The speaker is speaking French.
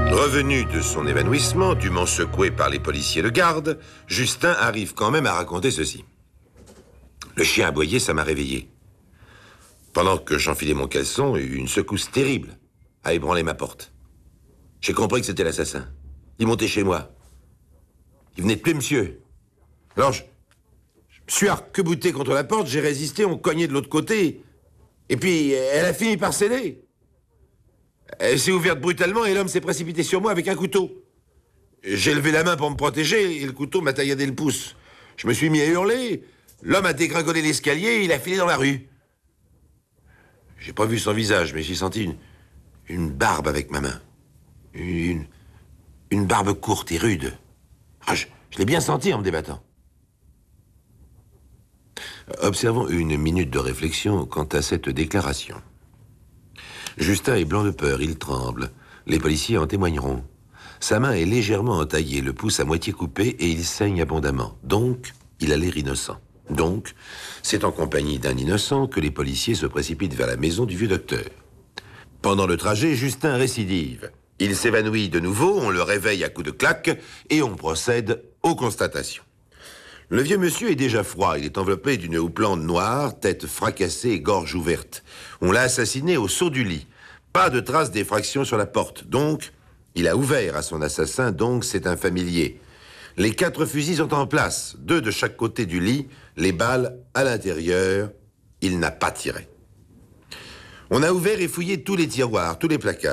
Revenu de son évanouissement, dûment secoué par les policiers de garde, Justin arrive quand même à raconter ceci. Le chien aboyé, ça m'a réveillé. Pendant que j'enfilais mon caleçon, une secousse terrible a ébranlé ma porte. J'ai compris que c'était l'assassin. Il montait chez moi. Il venait de tuer monsieur. Alors, je me suis arc-bouté contre la porte, j'ai résisté, on cognait de l'autre côté. Et puis, elle a fini par céder. Elle s'est ouverte brutalement et l'homme s'est précipité sur moi avec un couteau. J'ai levé la main pour me protéger et le couteau m'a tailladé le pouce. Je me suis mis à hurler. L'homme a dégringolé l'escalier et il a filé dans la rue. J'ai pas vu son visage, mais j'ai senti une barbe avec ma main. Une barbe courte et rude. Ah, je l'ai bien senti en me débattant. Observons une minute de réflexion quant à cette déclaration. Justin est blanc de peur, il tremble. Les policiers en témoigneront. Sa main est légèrement entaillée, le pouce à moitié coupé et il saigne abondamment. Donc, il a l'air innocent. Donc, c'est en compagnie d'un innocent que les policiers se précipitent vers la maison du vieux docteur. Pendant le trajet, Justin récidive. Il s'évanouit de nouveau, on le réveille à coups de claque et on procède aux constatations. Le vieux monsieur est déjà froid, il est enveloppé d'une houppelande noire, tête fracassée et gorge ouverte. On l'a assassiné au saut du lit. Pas de traces d'effraction sur la porte, donc il a ouvert à son assassin, donc c'est un familier. Les 4 fusils sont en place, 2 de chaque côté du lit, les balles à l'intérieur, il n'a pas tiré. On a ouvert et fouillé tous les tiroirs, tous les placards.